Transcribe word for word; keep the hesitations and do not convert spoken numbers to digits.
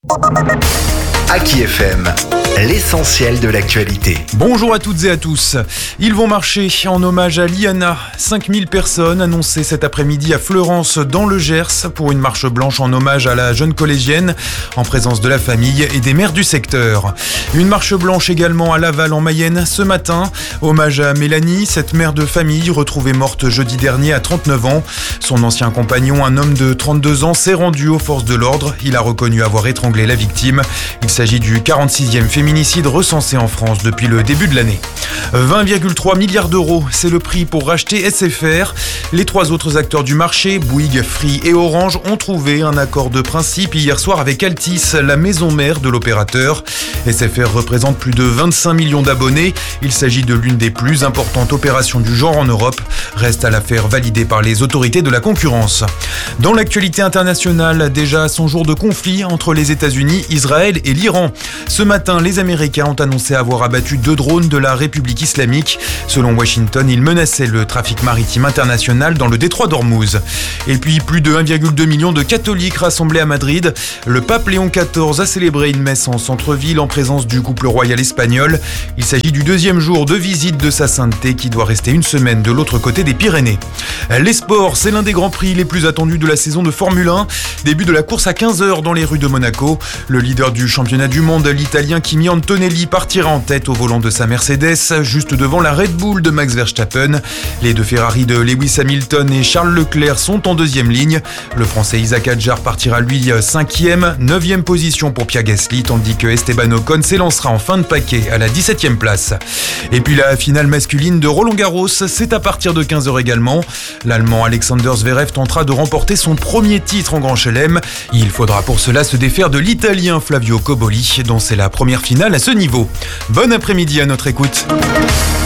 Aki F M, l'essentiel de l'actualité. Bonjour à toutes et à tous. Ils vont marcher en hommage à Liana. cinq mille personnes annoncées cet après-midi à Fleurance dans le Gers pour une marche blanche en hommage à la jeune collégienne en présence de la famille et des maires du secteur. Une marche blanche également à Laval en Mayenne ce matin. Hommage à Mélanie, cette mère de famille retrouvée morte jeudi dernier à trente-neuf ans. Son ancien compagnon, un homme de trente-deux ans, s'est rendu aux forces de l'ordre. Il a reconnu avoir étranglé la victime. Il s'agit du quarante-sixième féminicide recensé en France depuis le début de l'année. vingt virgule trois milliards d'euros, c'est le prix pour racheter S F R. Les trois autres acteurs du marché, Bouygues, Free et Orange, ont trouvé un accord de principe hier soir avec Altis, la maison mère de l'opérateur. S F R représente plus de vingt-cinq millions d'abonnés. Il s'agit de l'une des plus importantes opérations du genre en Europe. Reste à la faire valider par les autorités de la concurrence. Dans l'actualité internationale, déjà à son jour de conflit entre les États-Unis, Israël et l'Iran. Ce matin, les Américains ont annoncé avoir abattu deux drones de la République islamique. Selon Washington, ils menaçaient le trafic maritime international dans le détroit d'Ormuz. Et puis, plus de un virgule deux million de catholiques rassemblés à Madrid. Le pape Léon quatorze a célébré une messe en centre-ville en présence du couple royal espagnol. Il s'agit du deuxième jour de visite de sa sainteté qui doit rester une semaine de l'autre côté des Pyrénées. Les sports, c'est l'un des grands prix les plus attendus de la saison de Formule un. Début de la course à quinze heures dans les rues de Monaco. Le leader du championnat du monde, l'Italien Kimi Antonelli, partira en tête au volant de sa Mercedes, juste devant la Red Bull de Max Verstappen. Les deux Ferrari de Lewis Hamilton et Charles Leclerc sont en deuxième ligne. Le Français Isaac Hadjar partira lui cinquième, neuvième position pour Pierre Gasly, tandis que Esteban Ocon s'élancera en fin de paquet à la dix-septième place. Et puis la finale masculine de Roland-Garros, c'est à partir de quinze heures également. L'Allemand Alexander Zverev tentera de remporter son premier titre en Grand Chelem. Il faudra pour cela se défaire de l'Italien Flavio Cobolli, dont c'est la première finale à ce niveau. Bon après-midi à notre écoute.